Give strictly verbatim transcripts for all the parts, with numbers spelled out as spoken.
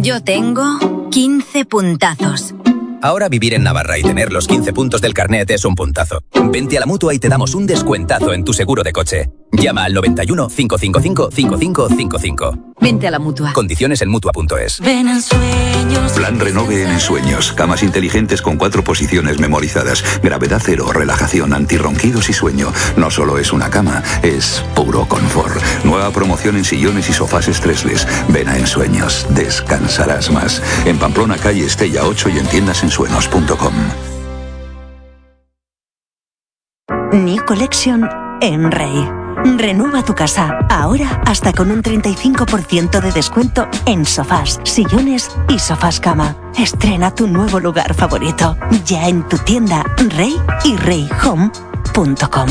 Yo tengo quince puntazos. Ahora vivir en Navarra y tener los quince puntos del carnet es un puntazo. Vente a la Mutua y te damos un descuentazo en tu seguro de coche. Llama al noventa y uno, cinco cinco cinco, cinco cinco cinco cinco. Vente a la Mutua. Condiciones en Mutua punto es. Ven en sueños. Plan Renove en Ensueños. Camas inteligentes con cuatro posiciones memorizadas. Gravedad cero, relajación, antirronquidos y sueño. No solo es una cama, es puro confort. Nueva promoción en sillones y sofás estresles. Ven a Ensueños. Descansarás más. En Pamplona, calle Estella ocho y en tiendas ensueños punto com. New Collection en Rey. Renueva tu casa, ahora hasta con un treinta y cinco por ciento de descuento en sofás, sillones y sofás cama. Estrena tu nuevo lugar favorito, ya en tu tienda Rey y rey home punto com.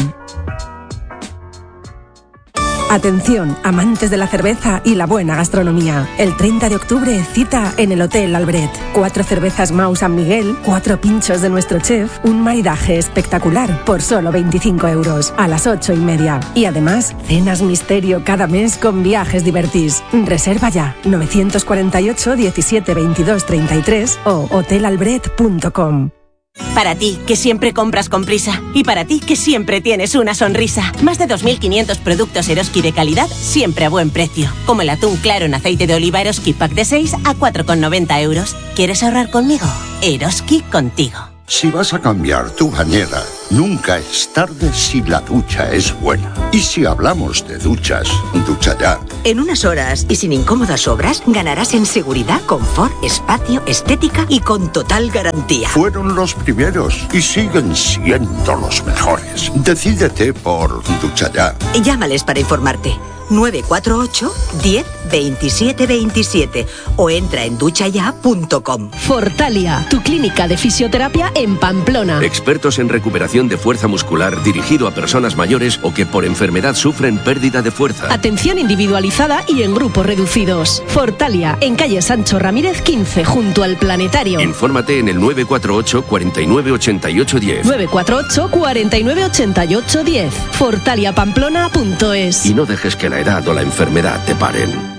Atención, amantes de la cerveza y la buena gastronomía. El treinta de octubre, cita en el Hotel Albret. Cuatro cervezas Mau San Miguel, cuatro pinchos de nuestro chef, un maridaje espectacular por solo veinticinco euros, a las ocho y media. Y además, cenas misterio cada mes con Viajes Divertís. Reserva ya, novecientos cuarenta y ocho, diecisiete, veintidós, treinta y tres o hotel albret punto com. Para ti, que siempre compras con prisa. Y para ti, que siempre tienes una sonrisa. Más de dos mil quinientos productos Eroski de calidad, siempre a buen precio. Como el atún claro en aceite de oliva Eroski Pack de seis a cuatro con noventa euros. ¿Quieres ahorrar conmigo? Eroski contigo. Si vas a cambiar tu bañera, nunca es tarde si la ducha es buena. Y si hablamos de duchas, ducha ya. En unas horas y sin incómodas obras, ganarás en seguridad, confort, espacio, estética y con total garantía. Fueron los primeros y siguen siendo los mejores. Decídete por ducha ya. Llámales para informarte. nueve cuatro ocho, diez, veintisiete, veintisiete o entra en duchaya punto com. Fortalia, tu clínica de fisioterapia en Pamplona. Expertos en recuperación de fuerza muscular dirigido a personas mayores o que por enfermedad sufren pérdida de fuerza. Atención individualizada y en grupos reducidos. Fortalia, en calle Sancho Ramírez quince, junto al Planetario. Infórmate en el nueve cuatro ocho, cuarenta y nueve, ochenta y ocho, diez. nueve cuatro ocho, cuarenta y nueve, ochenta y ocho, diez. fortalia pamplona punto es. Y no dejes que la edad o la enfermedad te paren.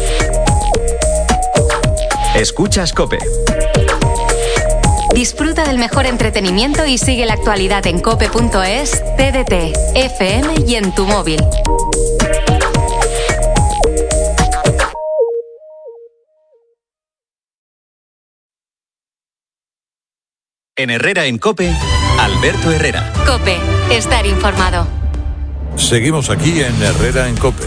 Escuchas COPE. Disfruta del mejor entretenimiento y sigue la actualidad en cope punto es, T D T, F M y en tu móvil. En Herrera en COPE, Alberto Herrera. COPE, estar informado. Seguimos aquí en Herrera en COPE.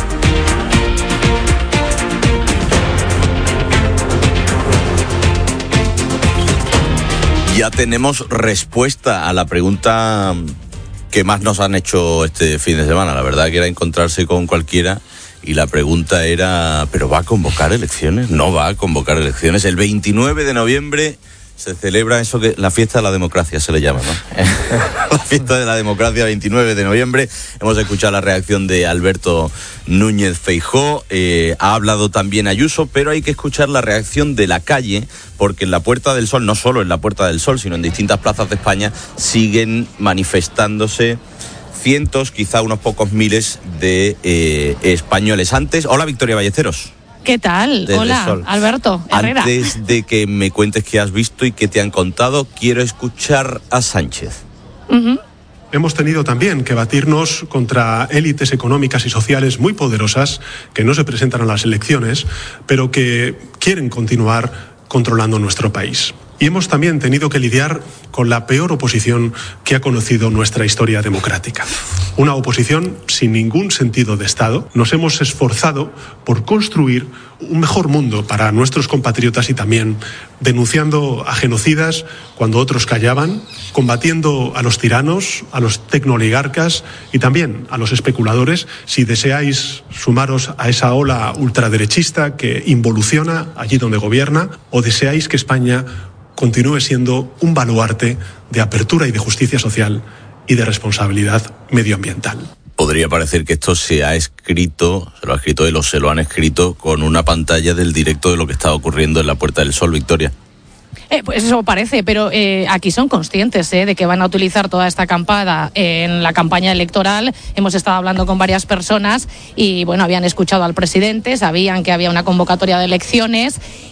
Ya tenemos respuesta a la pregunta que más nos han hecho este fin de semana. La verdad que era encontrarse con cualquiera y la pregunta era, ¿pero va a convocar elecciones? No va a convocar elecciones. El veintinueve de noviembre se celebra eso que la fiesta de la democracia se le llama, ¿no? La fiesta de la democracia, veintinueve de noviembre. Hemos escuchado la reacción de Alberto Núñez Feijóo. Eh, ha hablado también Ayuso, pero hay que escuchar la reacción de la calle, porque en la Puerta del Sol, no solo en la Puerta del Sol, sino en distintas plazas de España, siguen manifestándose cientos, quizá unos pocos miles de eh, españoles. Antes, hola Victoria Ballesteros. ¿Qué tal? Desde Hola, Sol. Alberto Herrera. Antes de que me cuentes qué has visto y qué te han contado, quiero escuchar a Sánchez. Uh-huh. Hemos tenido también que batirnos contra élites económicas y sociales muy poderosas que no se presentan a las elecciones, pero que quieren continuar controlando nuestro país. Y hemos también tenido que lidiar con la peor oposición que ha conocido nuestra historia democrática. Una oposición sin ningún sentido de Estado. Nos hemos esforzado por construir un mejor mundo para nuestros compatriotas y también denunciando a genocidas cuando otros callaban, combatiendo a los tiranos, a los tecnooligarcas y también a los especuladores. Si deseáis sumaros a esa ola ultraderechista que involuciona allí donde gobierna, o deseáis que España continúe siendo un baluarte de apertura y de justicia social y de responsabilidad medioambiental. Podría parecer que esto se ha escrito, se lo ha escrito él o se lo han escrito con una pantalla del directo de lo que está ocurriendo en la Puerta del Sol, Victoria. Eh, pues eso parece, pero eh, aquí son conscientes eh, de que van a utilizar toda esta acampada en la campaña electoral. Hemos estado hablando con varias personas y, bueno, habían escuchado al presidente, sabían que había una convocatoria de elecciones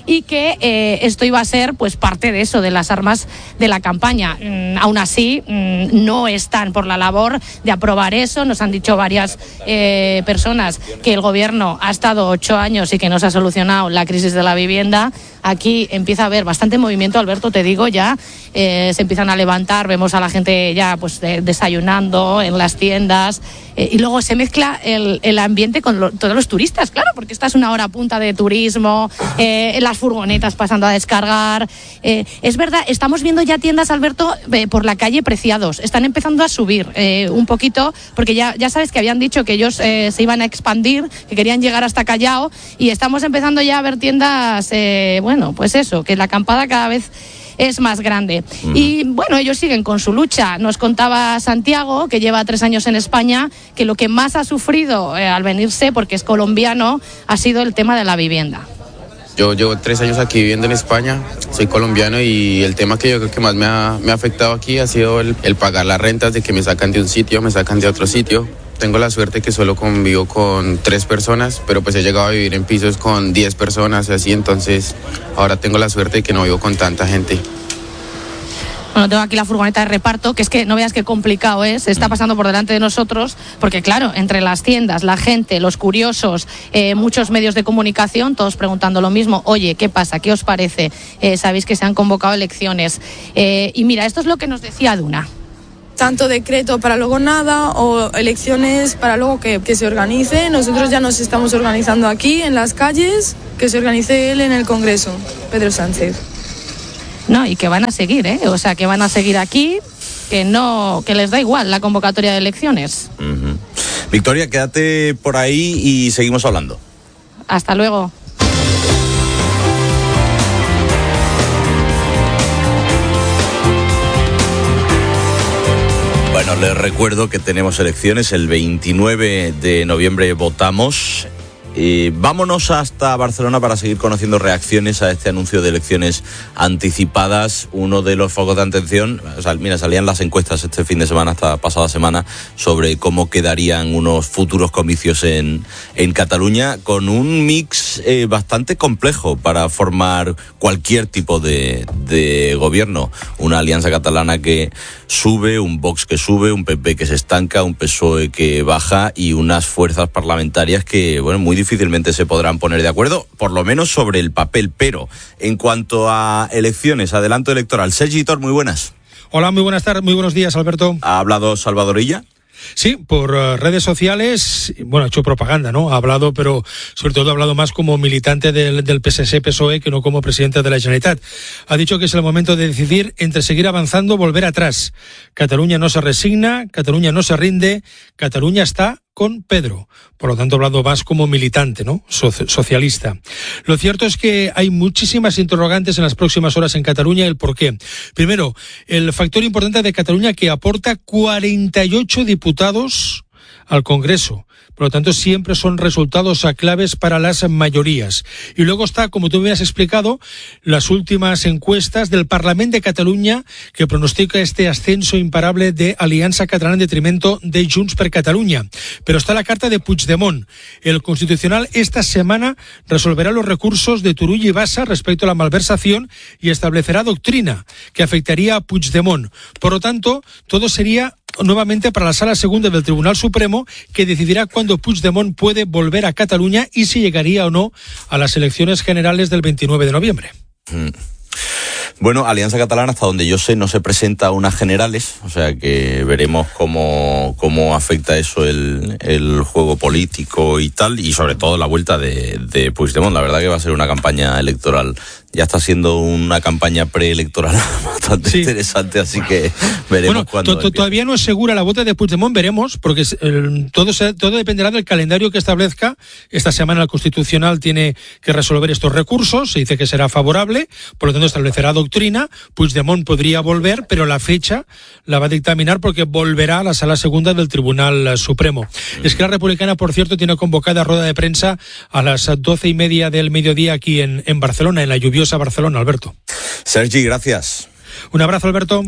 y que eh, esto iba a ser pues parte de eso, de las armas de la campaña. Mm, aún así, mm, no están por la labor de aprobar eso. Nos han dicho varias eh, personas que el gobierno ha estado ocho años y que no se ha solucionado la crisis de la vivienda. Aquí empieza a haber bastante movimiento, Alberto, te digo, ya eh, se empiezan a levantar, vemos a la gente ya pues de, desayunando en las tiendas eh, y luego se mezcla el, el ambiente con lo, todos los turistas, claro, porque esta es una hora punta de turismo, eh, las furgonetas pasando a descargar. Eh, es verdad, estamos viendo ya tiendas, Alberto, eh, por la calle Preciados, están empezando a subir eh, un poquito, porque ya, ya sabes que habían dicho que ellos eh, se iban a expandir, que querían llegar hasta Callao, y estamos empezando ya a ver tiendas, eh, bueno, Bueno, pues eso, que la acampada cada vez es más grande. Uh-huh. Y bueno, ellos siguen con su lucha. Nos contaba Santiago, que lleva tres años en España, que lo que más ha sufrido eh, al venirse, porque es colombiano, ha sido el tema de la vivienda. Yo llevo tres años aquí viviendo en España, soy colombiano y el tema que yo creo que más me ha, me ha afectado aquí ha sido el, el pagar las rentas, de que me sacan de un sitio, me sacan de otro sitio. Tengo la suerte que solo convivo con tres personas, pero pues he llegado a vivir en pisos con diez personas y así, entonces ahora tengo la suerte de que no vivo con tanta gente. Bueno, tengo aquí la furgoneta de reparto, que es que no veas qué complicado es, se está pasando por delante de nosotros, porque claro, entre las tiendas, la gente, los curiosos, eh, muchos medios de comunicación, todos preguntando lo mismo, oye, ¿qué pasa? ¿Qué os parece? Eh, sabéis que se han convocado elecciones. Eh, y mira, esto es lo que nos decía Duna. Tanto decreto para luego nada o elecciones para luego que, que se organice. Nosotros ya nos estamos organizando aquí en las calles, que se organice él en el Congreso, Pedro Sánchez. No, y que van a seguir, ¿eh? O sea, que van a seguir aquí, que no, que les da igual la convocatoria de elecciones. Uh-huh. Victoria, quédate por ahí y seguimos hablando. Hasta luego. Bueno, les recuerdo que tenemos elecciones, el veintinueve de noviembre votamos. Eh, vámonos hasta Barcelona para seguir conociendo reacciones a este anuncio de elecciones anticipadas. Uno de los focos de atención, o sea, mira, salían las encuestas este fin de semana, hasta pasada semana, sobre cómo quedarían unos futuros comicios en, en Cataluña, con un mix eh, bastante complejo para formar cualquier tipo de, de gobierno. Una alianza catalana que sube, un Vox que sube, un P P que se estanca, un P S O E que baja y unas fuerzas parlamentarias que, bueno, muy difícilmente se podrán poner de acuerdo, por lo menos sobre el papel. Pero en cuanto a elecciones, adelanto electoral, Sergi Tor, muy buenas. Hola, muy buenas tardes, muy buenos días, Alberto. ¿Ha hablado Salvador Illa? Sí, por uh, redes sociales, bueno, ha hecho propaganda, ¿no? Ha hablado, pero sobre todo ha hablado más como militante del, del P S C P S O E que no como presidente de la Generalitat. Ha dicho que es el momento de decidir entre seguir avanzando o volver atrás. Cataluña no se resigna, Cataluña no se rinde, Cataluña está con Pedro. Por lo tanto, ha hablado más como militante, ¿no? So- socialista. Lo cierto es que hay muchísimas interrogantes en las próximas horas en Cataluña. ¿El por qué? Primero, el factor importante de Cataluña, que aporta cuarenta y ocho diputados al Congreso. Por lo tanto, siempre son resultados a claves para las mayorías. Y luego está, como tú me has explicado, las últimas encuestas del Parlament de Cataluña, que pronostica este ascenso imparable de Aliança Catalana en detrimento de Junts per Catalunya. Pero está la carta de Puigdemont. El Constitucional esta semana resolverá los recursos de Turull y Bassa respecto a la malversación y establecerá doctrina que afectaría a Puigdemont. Por lo tanto, todo sería nuevamente para la Sala Segunda del Tribunal Supremo, que decidirá cuándo Puigdemont puede volver a Cataluña y si llegaría o no a las elecciones generales del veintinueve de noviembre. Mm. Bueno, Alianza Catalana, hasta donde yo sé, no se presenta a unas generales, o sea que veremos cómo, cómo afecta eso el, el juego político y tal, y sobre todo la vuelta de, de Puigdemont. La verdad que va a ser una campaña electoral, ya está siendo una campaña preelectoral bastante sí. interesante, así que veremos bueno, cuándo. To- todavía no es segura la vuelta de Puigdemont, veremos, porque el, todo, se, todo dependerá del calendario que establezca. Esta semana el Constitucional tiene que resolver estos recursos, se dice que será favorable, por lo tanto establecerá doctrina. Puigdemont podría volver, pero la fecha la va a dictaminar porque volverá a la Sala Segunda del Tribunal Supremo. Mm. Esquerra Republicana, por cierto, tiene convocada rueda de prensa a las doce y media del mediodía aquí en, en Barcelona, en la lluviosa Barcelona, Alberto. Sergi, gracias. Un abrazo, Alberto.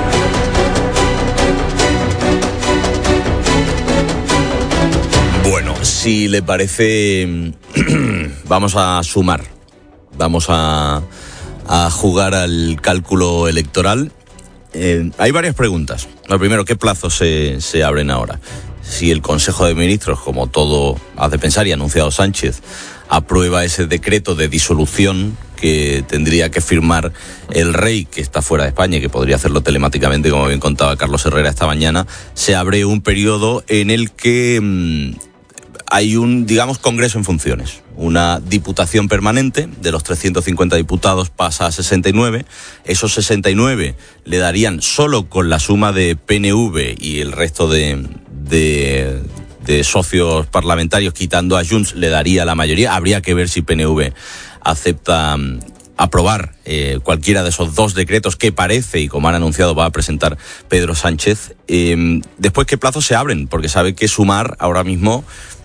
Bueno, Si le parece, vamos a sumar, vamos a, a jugar al cálculo electoral. Eh, hay varias preguntas. Lo primero, ¿qué plazos se, se abren ahora? Si el Consejo de Ministros, como todo hace pensar y ha anunciado Sánchez, aprueba ese decreto de disolución que tendría que firmar el rey, que está fuera de España y que podría hacerlo telemáticamente, como bien contaba Carlos Herrera esta mañana, se abre un periodo en el que mmm, hay un, digamos, congreso en funciones. Una diputación permanente de los trescientos cincuenta diputados pasa a sesenta y nueve. Esos sesenta y nueve le darían, solo con la suma de P N V y el resto de, de, de socios parlamentarios, quitando a Junts, le daría la mayoría. Habría que ver si P N V acepta um, aprobar eh, cualquiera de esos dos decretos que parece, y como han anunciado, va a presentar Pedro Sánchez. Eh, después, ¿qué plazos se abren? Porque sabe que Sumar ahora mismo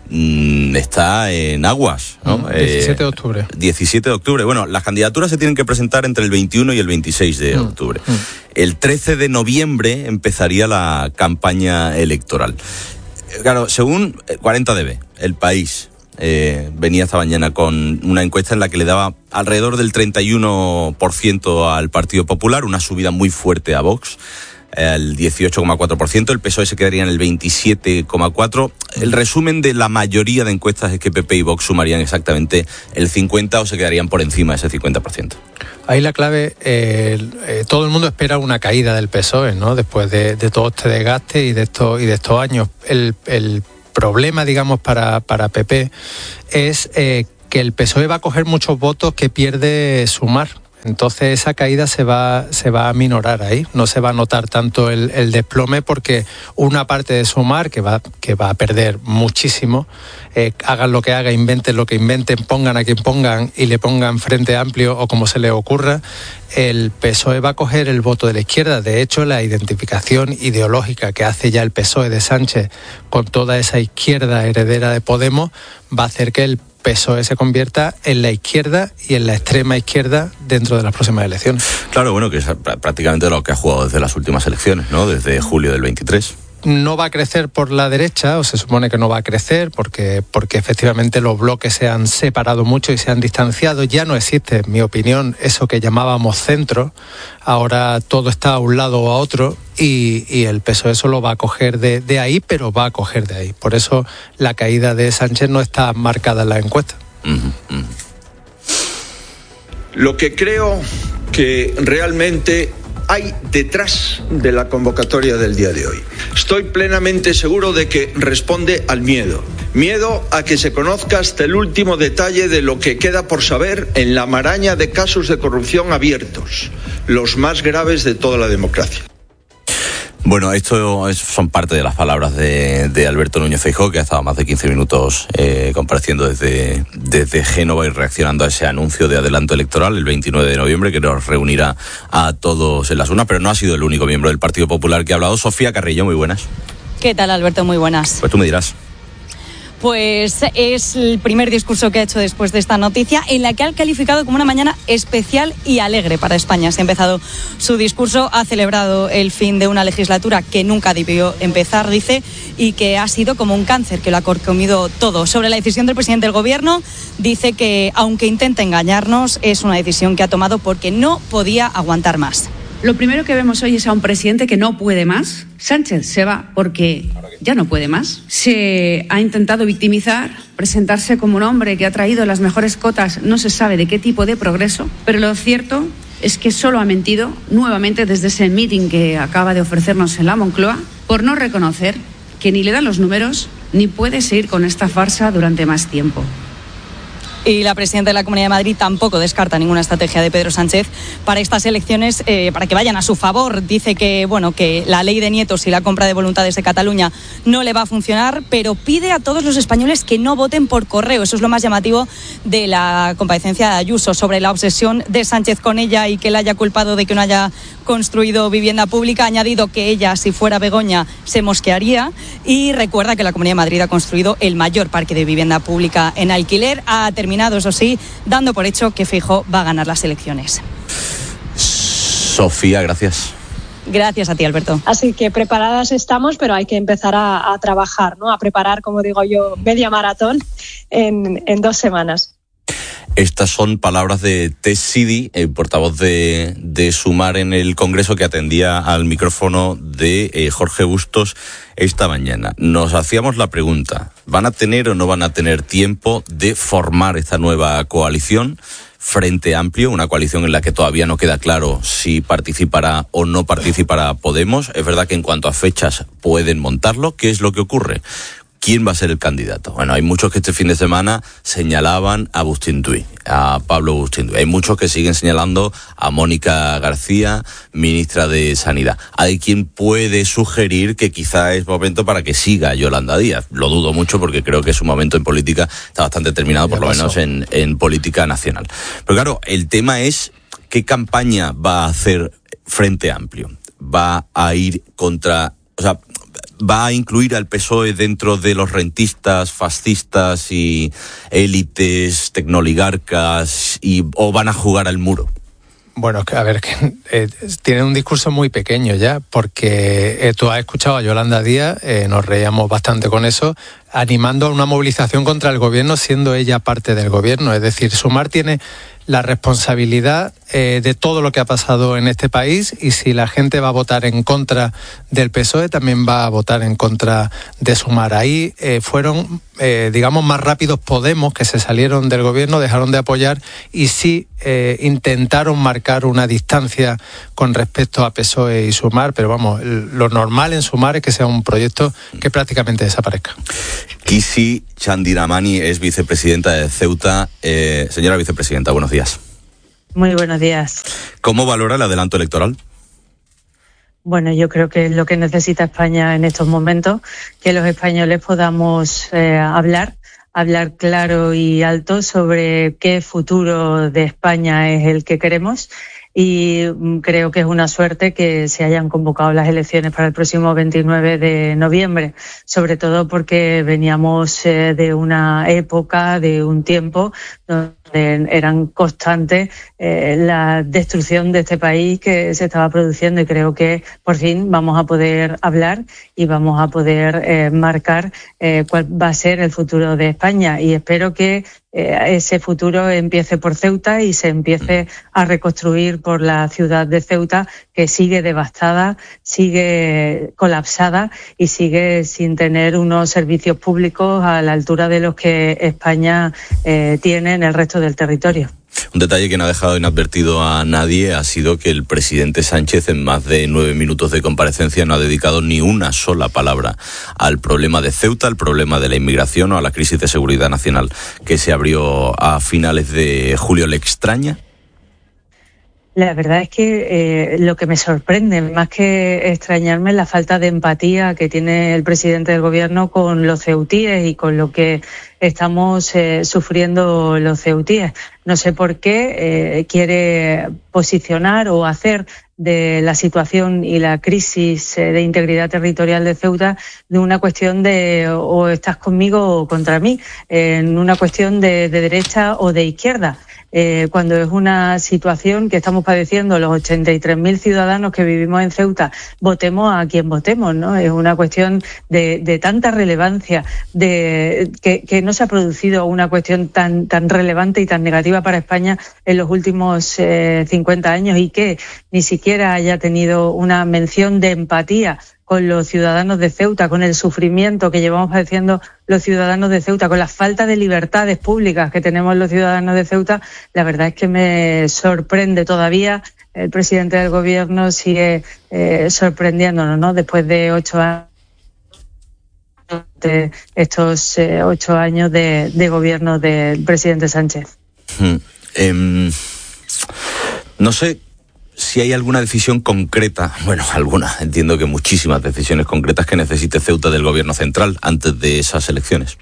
está en aguas, ¿no? Mm, diecisiete de octubre. Eh, diecisiete de octubre. Bueno, las candidaturas se tienen que presentar entre el veintiuno y el veintiséis de mm, octubre. Mm. El trece de noviembre empezaría la campaña electoral. Claro, según cuarenta D B, El País eh, venía esta mañana con una encuesta en la que le daba alrededor del treinta y uno por ciento al Partido Popular, una subida muy fuerte a Vox, el dieciocho coma cuatro por ciento, el P S O E se quedaría en el veintisiete coma cuatro por ciento. El resumen de la mayoría de encuestas es que P P y Vox sumarían exactamente el cincuenta o se quedarían por encima de ese cincuenta por ciento. Ahí la clave, eh, eh, todo el mundo espera una caída del P S O E, ¿no? Después de, de todo este desgaste y de estos y de estos años. El, el problema, digamos, para, para P P es eh, que el P S O E va a coger muchos votos que pierde Sumar. Entonces esa caída se va, se va a minorar ahí, no se va a notar tanto el, el desplome, porque una parte de Sumar que va, que va a perder muchísimo, eh, hagan lo que hagan, inventen lo que inventen, pongan a quien pongan y le pongan Frente Amplio o como se les ocurra, el P S O E va a coger el voto de la izquierda. De hecho, la identificación ideológica que hace ya el P S O E de Sánchez con toda esa izquierda heredera de Podemos va a hacer que el P S O E se convierta en la izquierda y en la extrema izquierda dentro de las próximas elecciones. Claro, bueno, que es prácticamente lo que ha jugado desde las últimas elecciones, ¿no? Desde julio del veintitrés. No va a crecer por la derecha, o se supone que no va a crecer, porque, porque efectivamente los bloques se han separado mucho y se han distanciado. Ya no existe, en mi opinión, eso que llamábamos centro. Ahora todo está a un lado o a otro, y, y el P S O E solo va a coger de, de ahí, pero va a coger de ahí. Por eso la caída de Sánchez no está marcada en la encuesta. Uh-huh, uh-huh. Lo que creo que realmente hay detrás de la convocatoria del día de hoy. Estoy plenamente seguro de que responde al miedo. Miedo a que se conozca hasta el último detalle de lo que queda por saber en la maraña de casos de corrupción abiertos, los más graves de toda la democracia. Bueno, esto es, son parte de las palabras de, de Alberto Núñez Feijóo, que ha estado más de quince minutos eh, compareciendo desde, desde Génova y reaccionando a ese anuncio de adelanto electoral el veintinueve de noviembre, que nos reunirá a todos en las urnas, pero no ha sido el único miembro del Partido Popular que ha hablado. Sofía Carrillo, muy buenas. ¿Qué tal, Alberto? Muy buenas. Pues tú me dirás. Pues es el primer discurso que ha hecho después de esta noticia, en la que ha calificado como una mañana especial y alegre para España. Se ha empezado su discurso, ha celebrado el fin de una legislatura que nunca debió empezar, dice, y que ha sido como un cáncer que lo ha carcomido todo. Sobre la decisión del presidente del gobierno, dice que aunque intenta engañarnos, es una decisión que ha tomado porque no podía aguantar más. Lo primero que vemos hoy es a un presidente que no puede más. Sánchez se va porque ya no puede más. Se ha intentado victimizar, presentarse como un hombre que ha traído las mejores cotas, no se sabe de qué tipo de progreso, pero lo cierto es que solo ha mentido nuevamente desde ese meeting que acaba de ofrecernos en la Moncloa, por no reconocer que ni le dan los números ni puede seguir con esta farsa durante más tiempo. Y la presidenta de la Comunidad de Madrid tampoco descarta ninguna estrategia de Pedro Sánchez para estas elecciones, eh, para que vayan a su favor. Dice que, bueno, que la ley de nietos y la compra de voluntades de Cataluña no le va a funcionar, pero pide a todos los españoles que no voten por correo. Eso es lo más llamativo de la comparecencia de Ayuso, sobre la obsesión de Sánchez con ella y que la haya culpado de que no haya construido vivienda pública. Ha añadido que ella, si fuera Begoña, se mosquearía, y recuerda que la Comunidad de Madrid ha construido el mayor parque de vivienda pública en alquiler. Ha terminado, eso sí, dando por hecho que Feijóo va a ganar las elecciones. Sofía, gracias. Gracias a ti, Alberto. Así que preparadas estamos, pero hay que empezar a, a trabajar, ¿no? A preparar, como digo yo, media maratón en, en dos semanas. Estas son palabras de Tess Sidi, el portavoz de, de Sumar en el Congreso, que atendía al micrófono de eh, Jorge Bustos esta mañana. Nos hacíamos la pregunta, ¿van a tener o no van a tener tiempo de formar esta nueva coalición? Frente Amplio, una coalición en la que todavía no queda claro si participará o no participará Podemos. Es verdad que en cuanto a fechas pueden montarlo. ¿Qué es lo que ocurre? ¿Quién va a ser el candidato? Bueno, hay muchos que este fin de semana señalaban a Bustintuy, a Pablo Bustintuy. Hay muchos que siguen señalando a Mónica García, ministra de Sanidad. Hay quien puede sugerir que quizá es momento para que siga Yolanda Díaz. Lo dudo mucho porque creo que su momento en política está bastante terminado, por lo menos en, en política nacional. Pero claro, el tema es qué campaña va a hacer Frente Amplio. Va a ir contra... O sea, ¿va a incluir al P S O E dentro de los rentistas, fascistas y élites tecnoligarcas y, o van a jugar al muro? Bueno, a ver, que eh, tiene un discurso muy pequeño ya, porque eh, tú has escuchado a Yolanda Díaz, eh, nos reíamos bastante con eso, animando a una movilización contra el gobierno siendo ella parte del gobierno. Es decir, Sumar tiene la responsabilidad eh, de todo lo que ha pasado en este país, y si la gente va a votar en contra del P S O E, también va a votar en contra de Sumar. Ahí eh, fueron, eh, digamos, más rápidos Podemos, que se salieron del gobierno, dejaron de apoyar y sí eh, intentaron marcar una distancia con respecto a P S O E y Sumar, pero vamos, lo normal en Sumar es que sea un proyecto que prácticamente desaparezca. Kisi Chandiramani es vicepresidenta de Ceuta. Eh, señora vicepresidenta, buenos días. Muy buenos días. ¿Cómo valora el adelanto electoral? Bueno, yo creo que es lo que necesita España en estos momentos, que los españoles podamos eh, hablar, hablar claro y alto sobre qué futuro de España es el que queremos. Y creo que es una suerte que se hayan convocado las elecciones para el próximo veintinueve de noviembre, sobre todo porque veníamos eh, de una época, de un tiempo donde eran constantes eh, la destrucción de este país que se estaba produciendo, y creo que por fin vamos a poder hablar y vamos a poder eh, marcar eh, cuál va a ser el futuro de España, y espero que eh, ese futuro empiece por Ceuta y se empiece a reconstruir por la ciudad de Ceuta, que sigue devastada, sigue colapsada y sigue sin tener unos servicios públicos a la altura de los que España eh, tiene en el resto del territorio. Un detalle que no ha dejado inadvertido a nadie ha sido que el presidente Sánchez, en más de nueve minutos de comparecencia, no ha dedicado ni una sola palabra al problema de Ceuta, al problema de la inmigración o a la crisis de seguridad nacional que se abrió a finales de julio. ¿Le extraña? La verdad es que eh, lo que me sorprende, más que extrañarme, es la falta de empatía que tiene el presidente del gobierno con los ceutíes y con lo que estamos eh, sufriendo los ceutíes. No sé por qué eh, quiere posicionar o hacer de la situación y la crisis eh, de integridad territorial de Ceuta de una cuestión de o estás conmigo o contra mí, eh, en una cuestión de, de derecha o de izquierda. Eh, cuando es una situación que estamos padeciendo los ochenta y tres mil ciudadanos que vivimos en Ceuta, votemos a quien votemos, ¿no? Es una cuestión de, de tanta relevancia, de que, que no se ha producido una cuestión tan, tan relevante y tan negativa para España en los últimos eh, cincuenta años, y que ni siquiera haya tenido una mención de empatía con los ciudadanos de Ceuta, con el sufrimiento que llevamos padeciendo los ciudadanos de Ceuta, con la falta de libertades públicas que tenemos los ciudadanos de Ceuta. La verdad es que me sorprende todavía. El presidente del gobierno sigue eh, sorprendiéndonos, ¿no? Después de ocho años, de estos eh, ocho años de, de gobierno del presidente Sánchez. Hmm. Eh, no sé si hay alguna decisión concreta, bueno, alguna, entiendo que muchísimas decisiones concretas que necesite Ceuta del gobierno central antes de esas elecciones.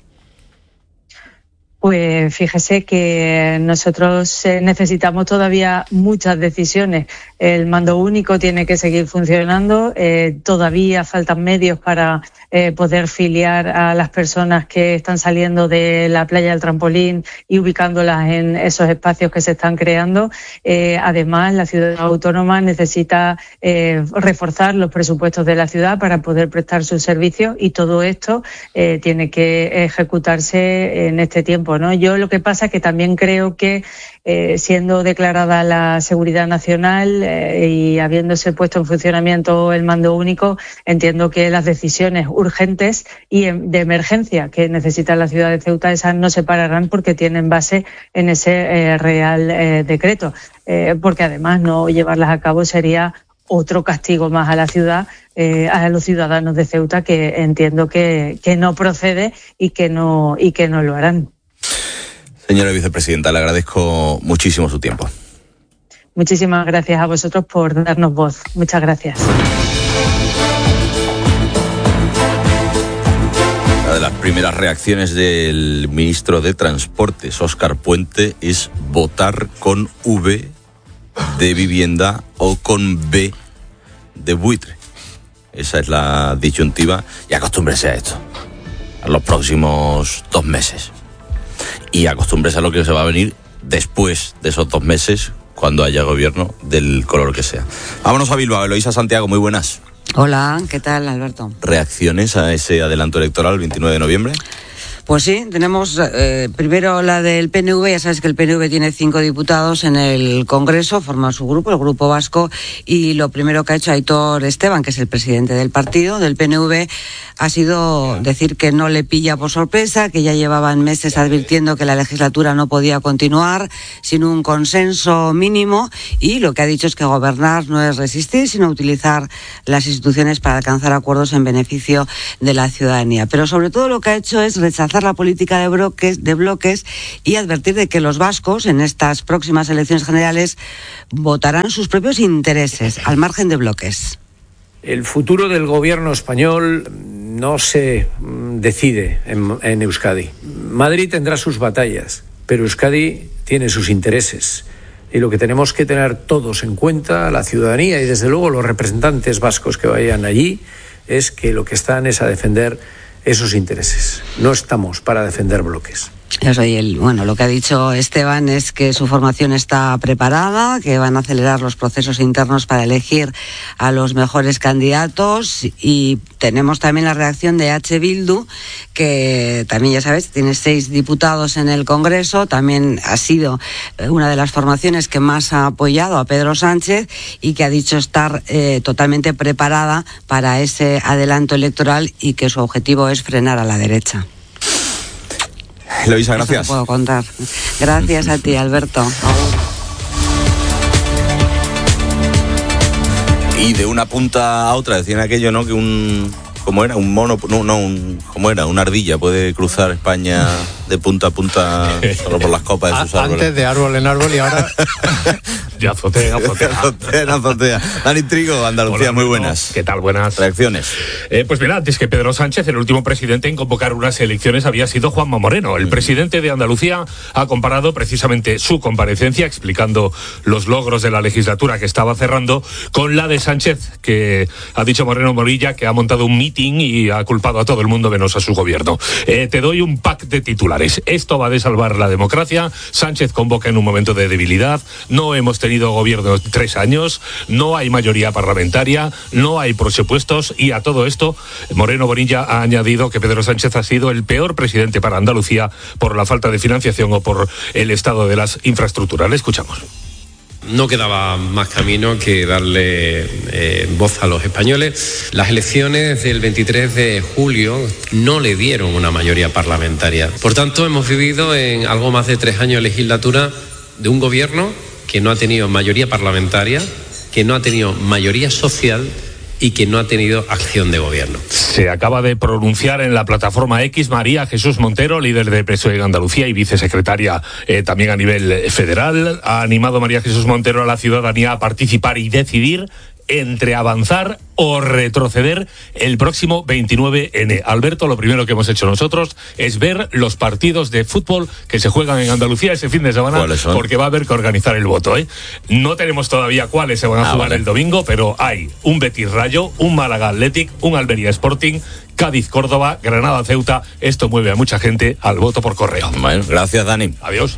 Pues fíjese que nosotros necesitamos todavía muchas decisiones. El mando único tiene que seguir funcionando, eh, todavía faltan medios para eh, poder filiar a las personas que están saliendo de la playa del Trampolín y ubicándolas en esos espacios que se están creando. Eh, además, la ciudad autónoma necesita eh, reforzar los presupuestos de la ciudad para poder prestar sus servicios, y todo esto eh, tiene que ejecutarse en este tiempo, ¿no? Yo lo que pasa es que también creo que eh, siendo declarada la seguridad nacional eh, y habiéndose puesto en funcionamiento el mando único, entiendo que las decisiones urgentes y de emergencia que necesita la ciudad de Ceuta, esas no se pararán porque tienen base en ese eh, Real eh, Decreto, eh, porque además no llevarlas a cabo sería otro castigo más a la ciudad, eh, a los ciudadanos de Ceuta, que entiendo que, que no procede y que no, y que no lo harán. Señora vicepresidenta, le agradezco muchísimo su tiempo. Muchísimas gracias a vosotros por darnos voz. Muchas gracias. Una de las primeras reacciones del ministro de Transportes, Óscar Puente, es votar con V de vivienda o con B de buitre. Esa es la disyuntiva, y acostúmbrese a esto a los próximos dos meses. Y acostúmbrese a lo que se va a venir después de esos dos meses, cuando haya gobierno del color que sea. Vámonos a Bilbao. Eloísa Santiago, muy buenas. Hola, ¿qué tal, Alberto? ¿Reacciones a ese adelanto electoral el veintinueve de noviembre? Pues sí, tenemos eh, primero la del P N V. Ya sabes que el P N V tiene cinco diputados en el Congreso, forma su grupo, el Grupo Vasco, y lo primero que ha hecho Aitor Esteban, que es el presidente del partido, del P N V, ha sido decir que no le pilla por sorpresa, que ya llevaban meses advirtiendo que la legislatura no podía continuar sin un consenso mínimo, y lo que ha dicho es que gobernar no es resistir, sino utilizar las instituciones para alcanzar acuerdos en beneficio de la ciudadanía. Pero sobre todo lo que ha hecho es rechazar la política de bloques, de bloques y advertir de que los vascos en estas próximas elecciones generales votarán sus propios intereses, al margen de bloques. El futuro del gobierno español no se decide en, en Euskadi. Madrid tendrá sus batallas, pero Euskadi tiene sus intereses. Y lo que tenemos que tener todos en cuenta, la ciudadanía y desde luego los representantes vascos que vayan allí, es que lo que están es a defender esos intereses. No estamos para defender bloques. Yo soy el, bueno, lo que ha dicho Esteban es que su formación está preparada, que van a acelerar los procesos internos para elegir a los mejores candidatos, y tenemos también la reacción de H. Bildu, que también, ya sabes, tiene seis diputados en el Congreso, también ha sido una de las formaciones que más ha apoyado a Pedro Sánchez y que ha dicho estar eh, totalmente preparada para ese adelanto electoral y que su objetivo es frenar a la derecha. Eloísa, gracias. Eso te puedo contar. Gracias a ti, Alberto. Y de una punta a otra, decían aquello, ¿no? Que un... ¿Cómo era? Un mono... No, no, un, ¿cómo era? Una ardilla puede cruzar España de punta a punta solo por las copas de sus árboles. Antes de árbol en árbol y ahora... De azotea en azotea. azotea en azotea. Dani Trigo, Andalucía, Hola, muy buenas. ¿Qué tal? Buenas. Reacciones. Eh, pues mira, antes que Pedro Sánchez, el último presidente en convocar unas elecciones había sido Juanma Moreno. El presidente de Andalucía ha comparado precisamente su comparecencia, explicando los logros de la legislatura que estaba cerrando, con la de Sánchez, que ha dicho Moreno Morilla que ha montado un meeting y ha culpado a todo el mundo menos a su gobierno. Eh, te doy un pack de titulares. Esto va de salvar la democracia. Sánchez convoca en un momento de debilidad. No hemos tenido gobierno tres años. No hay mayoría parlamentaria. No hay presupuestos. Y a todo esto, Moreno Bonilla ha añadido que Pedro Sánchez ha sido el peor presidente para Andalucía por la falta de financiación o por el estado de las infraestructuras. Le escuchamos. No quedaba más camino que darle eh, voz a los españoles. Las elecciones del veintitrés de julio no le dieron una mayoría parlamentaria. Por tanto, hemos vivido en algo más de tres años de legislatura de un gobierno que no ha tenido mayoría parlamentaria, que no ha tenido mayoría social y que no ha tenido acción de gobierno. Se acaba de pronunciar en la plataforma X María Jesús Montero, líder de P S O E en Andalucía y vicesecretaria eh, también a nivel federal. Ha animado María Jesús Montero a la ciudadanía a participar y decidir entre avanzar o retroceder el próximo veintinueve ene. Alberto, lo primero que hemos hecho nosotros es ver los partidos de fútbol que se juegan en Andalucía ese fin de semana, porque va a haber que organizar el voto, ¿eh? No tenemos todavía cuáles se van a ah, jugar vale. el domingo, pero hay un Betis Rayo, un Málaga Athletic, un Almería Sporting, Cádiz Córdoba, Granada Ceuta. Esto mueve a mucha gente al voto por correo. Bueno, gracias, Dani. Adiós.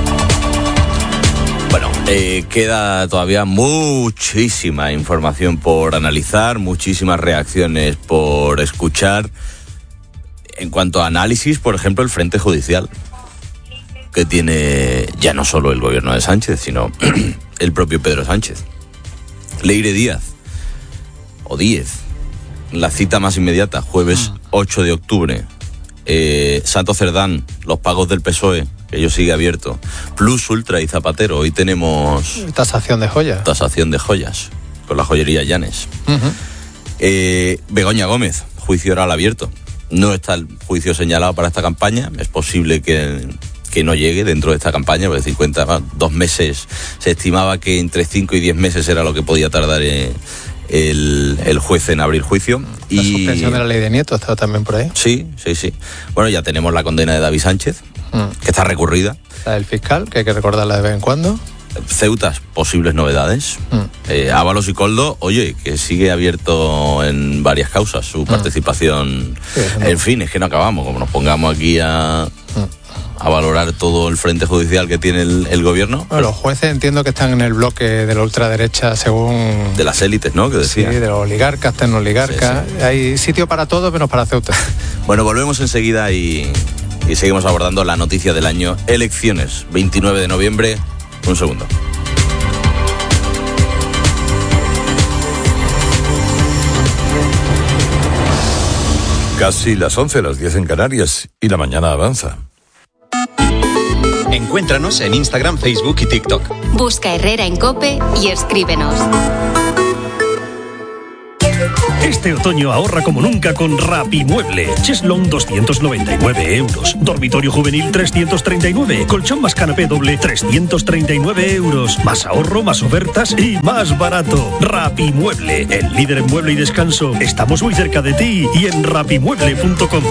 Bueno, eh, queda todavía muchísima información por analizar, muchísimas reacciones por escuchar. En cuanto a análisis, por ejemplo, el Frente Judicial, que tiene ya no solo el gobierno de Sánchez, sino el propio Pedro Sánchez. Leire Díaz, o Díez, la cita más inmediata, jueves ocho de octubre. Eh, Santo Cerdán, los pagos del P S O E, que ello sigue abierto. Plus Ultra y Zapatero, hoy tenemos... Tasación de joyas. Tasación de joyas, con la joyería Llanes. Uh-huh. eh, Begoña Gómez, juicio oral abierto. No está el juicio señalado para esta campaña, es posible que, que no llegue dentro de esta campaña, porque cincuenta, dos meses, se estimaba que entre cinco y diez meses era lo que podía tardar eh, el, el juez en abrir juicio. La y... suspensión de la ley de Nieto estaba también por ahí. Sí, sí, sí. Bueno, ya tenemos la condena de David Sánchez, mm. que está recurrida. La del fiscal, que hay que recordarla de vez en cuando. Ceutas, posibles novedades. Mm. Eh, Ábalos y Coldo, oye, que sigue abierto en varias causas su mm. participación. Sí, no. En fin, es que no acabamos. Como nos pongamos aquí a, mm. a valorar todo el frente judicial que tiene el, el gobierno. Bueno, los jueces entiendo que están en el bloque de la ultraderecha según... De las élites, ¿no? Que decía. Sí, de los oligarcas, tecnooligarcas. Sí, sí. Hay sitio para todo menos para Ceuta. Bueno, volvemos enseguida y, y seguimos abordando la noticia del año. Elecciones, veintinueve de noviembre. Un segundo. Casi las once, las diez en Canarias, y la mañana avanza. Encuéntranos en Instagram, Facebook y TikTok. Busca Herrera en COPE y escríbenos. Este otoño ahorra como nunca con Rapimueble. Cheslong doscientos noventa y nueve euros. Dormitorio juvenil trescientos treinta y nueve. Colchón más canapé doble trescientos treinta y nueve euros. Más ahorro, más ofertas y más barato. Rapimueble, el líder en mueble y descanso. Estamos muy cerca de ti y en rapimueble punto com.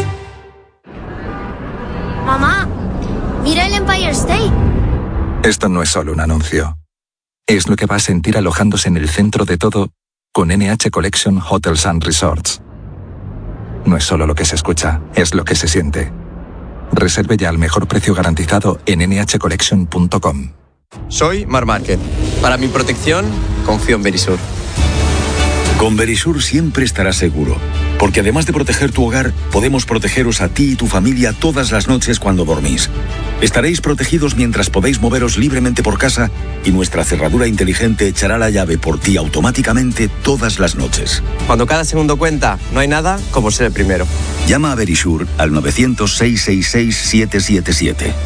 Mamá, mira el Empire State. Esto no es solo un anuncio. Es lo que va a sentir alojándose en el centro de todo con N H Collection Hotels and Resorts. No es solo lo que se escucha, es lo que se siente. Reserve ya al mejor precio garantizado en ene hache collection punto com. Soy Mar Márquez. Para mi protección, confío en Verisur. Con Verisur siempre estarás seguro, porque además de proteger tu hogar, podemos protegeros a ti y tu familia todas las noches cuando dormís. Estaréis protegidos mientras podéis moveros libremente por casa y nuestra cerradura inteligente echará la llave por ti automáticamente todas las noches. Cuando cada segundo cuenta, no hay nada como ser el primero. Llama a Verisur al novecientos, seiscientos sesenta y seis, siete siete siete.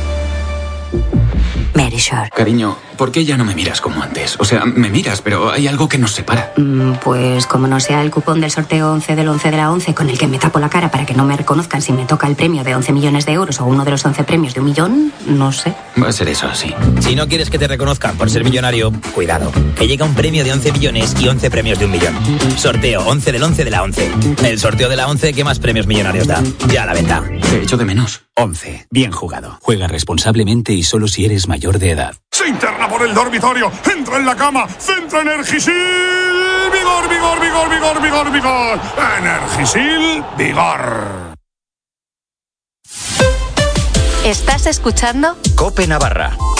Verisur. Cariño, ¿por qué ya no me miras como antes? O sea, me miras, pero hay algo que nos separa. Mm, pues como no sea el cupón del sorteo once del once de la once con el que me tapo la cara para que no me reconozcan si me toca el premio de once millones de euros o uno de los once premios de un millón, no sé. Va a ser eso, sí. Si no quieres que te reconozcan por ser millonario, cuidado, que llega un premio de once millones y once premios de un millón. Sorteo once del once de la once. El sorteo de la once que más premios millonarios da. Ya a la venta. Te echo de menos. once. Bien jugado. Juega responsablemente y solo si eres mayor de edad. Se interna por el dormitorio, entra en la cama, centra Energisil, vigor, vigor, vigor, vigor, vigor, vigor, Energisil, vigor. ¿Estás escuchando? COPE Navarra.